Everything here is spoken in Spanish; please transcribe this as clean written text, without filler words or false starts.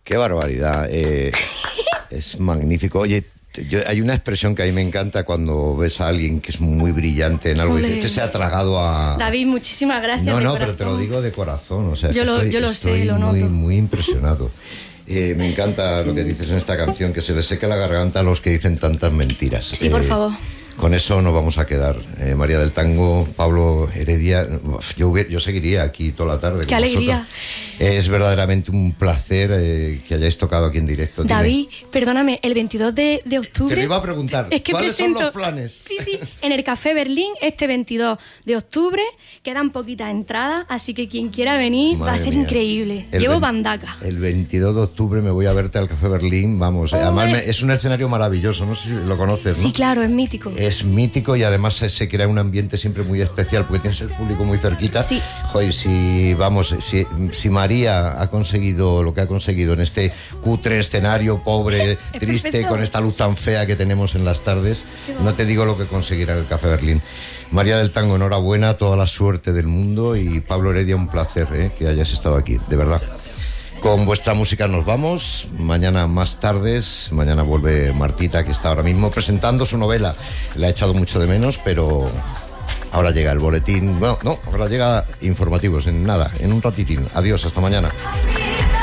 Qué barbaridad. Es magnífico. Oye, hay una expresión que a mí me encanta cuando ves a alguien que es muy brillante en algo y dices, se ha tragado a... David, muchísimas gracias. No, pero te lo digo de corazón. O sea, yo lo sé, lo muy, noto. muy impresionado. Me encanta lo que dices en esta canción, que se le seca la garganta a los que dicen tantas mentiras. Sí, por favor. Con eso nos vamos a quedar. María del Tango, Pablo Heredia, yo seguiría aquí toda la tarde. ¡Qué alegría! Es verdaderamente un placer que hayáis tocado aquí en directo. David, perdóname, el 22 de octubre... Te lo iba a preguntar, es que ¿cuáles son los planes? Sí, en el Café Berlín, este 22 de octubre, quedan poquitas entradas, así que quien quiera venir va a ser increíble. Llevo bandaca. El 22 de octubre me voy a verte al Café Berlín, vamos. Además, es un escenario maravilloso, no sé si lo conoces, ¿no? Sí, claro, es mítico. Es mítico y además se crea un ambiente siempre muy especial porque tienes el público muy cerquita. Sí. Joder, si María ha conseguido lo que ha conseguido en este cutre escenario, pobre, triste, perfecto. con esta luz tan fea que tenemos en las tardes, no te digo lo que conseguirá el Café Berlín. María del Tango, enhorabuena, toda la suerte del mundo, y Pablo Heredia, un placer que hayas estado aquí, de verdad. Con vuestra música nos vamos. Mañana más tardes. Mañana vuelve Martita, que está ahora mismo presentando su novela. La he echado mucho de menos, pero ahora llega el boletín. Bueno, no, ahora llega informativos en nada, en un ratitín. Adiós, hasta mañana.